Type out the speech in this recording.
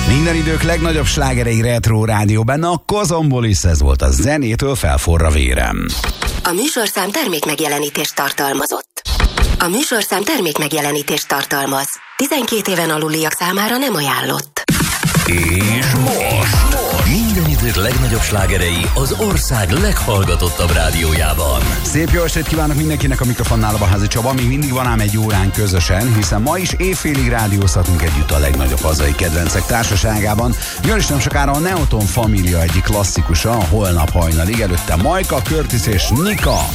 Minden idők legnagyobb slágerei Retro Rádió, benne a Kozombolis, ez volt a zenétől felforra vérem. A műsorszám termékmegjelenítést tartalmazott. A műsorszám termékmegjelenítést tartalmaz. 12 éven aluliak számára nem ajánlott. És most minden idők legnagyobb slágerei az ország leghallgatottabb rádiójában. Szép jó estét kívánok mindenkinek, a mikrofonnál a Baházi Csaba. Még mindig van ám egy órán közösen, hiszen ma is évfélig rádiózhatunk együtt a legnagyobb hazai kedvencek társaságában. Jön is nem sokára a Neoton Família egyik klasszikusa, a Holnap hajnalig, előtte Majka, Curtis és Nika.